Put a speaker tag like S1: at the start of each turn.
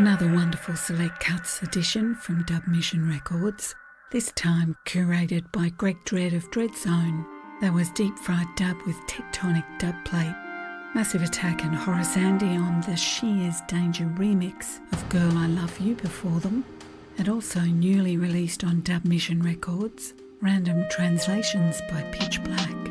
S1: Another wonderful Select Cuts edition from Dub Mission Records, this time curated by Greg Dredd of Dreadzone. That was Deep Fried Dub with Tectonic Dubplate. Massive Attack and Horace Andy on the She Is Danger remix of Girl I Love You before them, and also newly released on Dub Mission Records, Random Translations by Pitch Black.